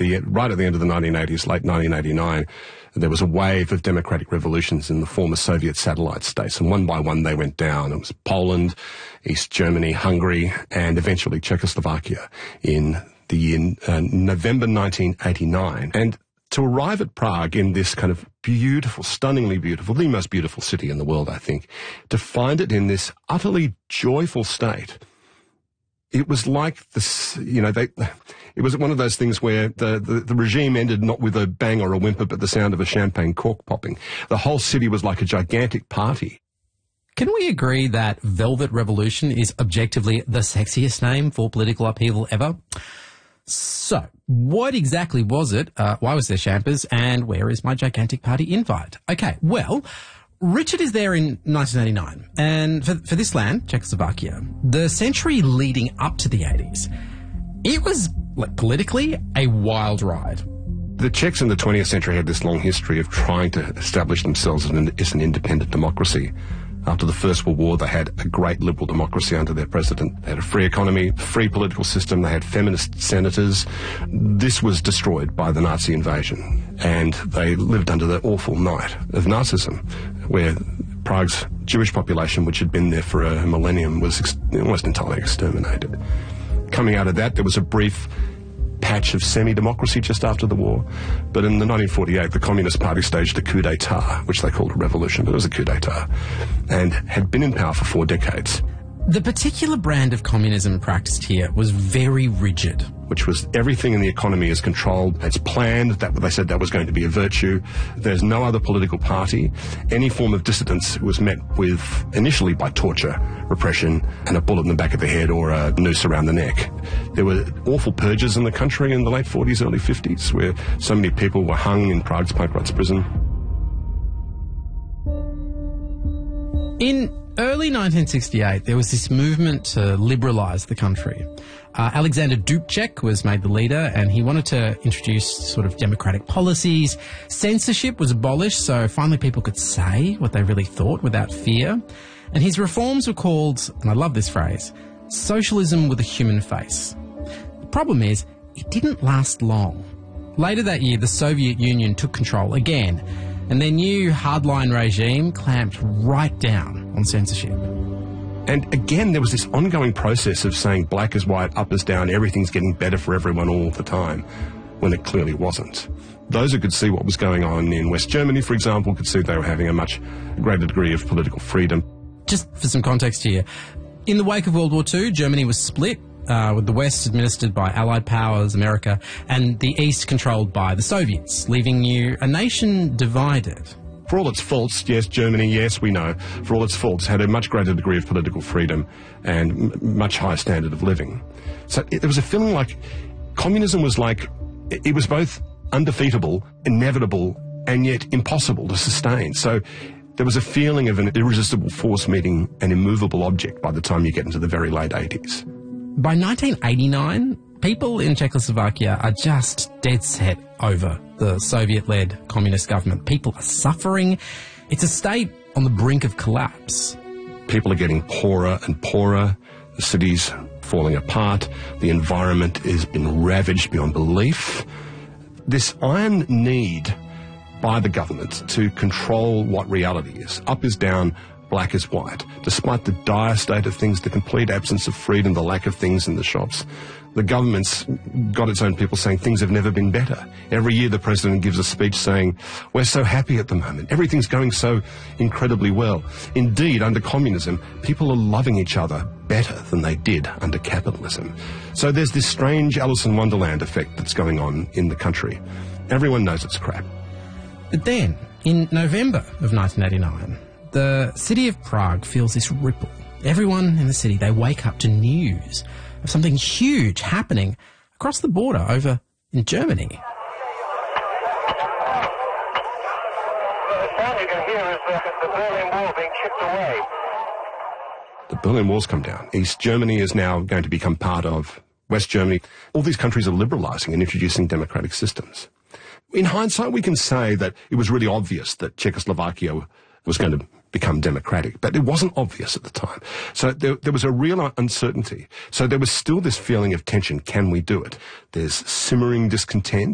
right at the end of the 1980s, late 1989, there was a wave of democratic revolutions in the former Soviet satellite states, and one by one they went down. It was Poland, East Germany, Hungary, and eventually Czechoslovakia in the year November 1989. And to arrive at Prague in this kind of beautiful, stunningly beautiful, the most beautiful city in the world, I think, to find it in this utterly joyful state, it was like this, it was one of those things where the regime ended not with a bang or a whimper, but the sound of a champagne cork popping. The whole city was like a gigantic party. Can we agree that Velvet Revolution is objectively the sexiest name for political upheaval ever? So, what exactly was it? Why was there champers? And where is my gigantic party invite? Okay, well, Richard is there in 1989, and for this land, Czechoslovakia, the century leading up to the 80s, it was, politically, a wild ride. The Czechs in the 20th century had this long history of trying to establish themselves as an independent democracy. After the First World War, they had a great liberal democracy under their president. They had a free economy, free political system. They had feminist senators. This was destroyed by the Nazi invasion, and they lived under the awful night of Nazism, where Prague's Jewish population, which had been there for a millennium, was almost entirely exterminated. Coming out of that, there was a brief patch of semi-democracy just after the war. But in the 1948, the Communist Party staged a coup d'etat, which they called a revolution, but it was a coup d'etat, and had been in power for 4 decades. The particular brand of communism practiced here was very rigid. Which was everything in the economy is controlled, it's planned, that they said that was going to be a virtue. There's no other political party. Any form of dissidence was met with, initially by torture, repression, and a bullet in the back of the head or a noose around the neck. There were awful purges in the country in the late 40s, early 50s, where so many people were hung in Prague's Pankratz prison. In early 1968, there was this movement to liberalise the country. Alexander Dubček was made the leader, and he wanted to introduce sort of democratic policies. Censorship was abolished, so finally people could say what they really thought without fear. And his reforms were called, and I love this phrase, socialism with a human face. The problem is, it didn't last long. Later that year, the Soviet Union took control again, and their new hardline regime clamped right down on censorship. And again, there was this ongoing process of saying black is white, up is down, everything's getting better for everyone all the time, when it clearly wasn't. Those who could see what was going on in West Germany, for example, could see they were having a much greater degree of political freedom. Just for some context here, in the wake of World War II, Germany was split, with the West administered by Allied powers, America, and the East controlled by the Soviets, leaving you a nation divided. For all its faults, yes, Germany, yes, we know, for all its faults, had a much greater degree of political freedom and much higher standard of living. So there was a feeling like communism was like, it was both undefeatable, inevitable, and yet impossible to sustain. So there was a feeling of an irresistible force meeting an immovable object by the time you get into the very late 80s. By 1989, people in Czechoslovakia are just dead set over the Soviet-led communist government. People are suffering. It's a state on the brink of collapse. People are getting poorer and poorer. The city's falling apart. The environment has been ravaged beyond belief. This iron need by the government to control what reality is. Up is down, black is white. Despite the dire state of things, the complete absence of freedom, the lack of things in the shops, the government's got its own people saying things have never been better. Every year the president gives a speech saying, we're so happy at the moment. Everything's going so incredibly well. Indeed, under communism, people are loving each other better than they did under capitalism. So there's this strange Alice in Wonderland effect that's going on in the country. Everyone knows it's crap. But then, in November of 1989, the city of Prague feels this ripple. Everyone in the city, they wake up to news of something huge happening across the border over in Germany. The sound you can hear is the Berlin Wall being chipped away. The Berlin Wall's come down. East Germany is now going to become part of West Germany. All these countries are liberalising and introducing democratic systems. In hindsight, we can say that it was really obvious that Czechoslovakia was going to become democratic, but it wasn't obvious at the time. So there was a real uncertainty. So there was still this feeling of tension. Can we do it? There's simmering discontent.